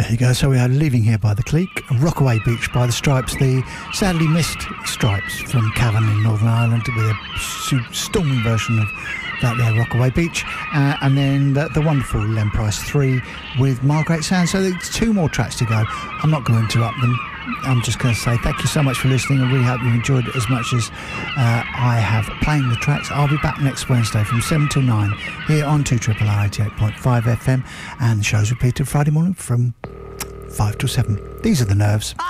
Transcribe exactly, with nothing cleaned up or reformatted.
There you go. So we are Leaving Here by the Clique, Rockaway Beach by the Stripes, the sadly missed Stripes from Cavan in Northern Ireland with a storming version of that there, Rockaway Beach, uh, and then the, the wonderful Len Price three with Margaret Sands. So there's two more tracks to go. I'm not going to interrupt them. I'm just going to say thank you so much for listening. I really hope you enjoyed it as much as uh, I have playing the tracks. I'll be back next Wednesday from seven till nine here on two R R R eighty-eight point five F M, and the show's repeated Friday morning from five till seven. These are the Nerves.